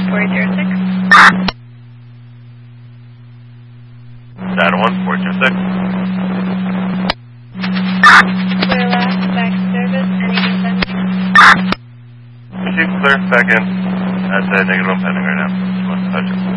1406. Data 1406. Clear last, back to service, any descending? Chief, clear, back in. That's a -1 pending right now. Just want to touch it.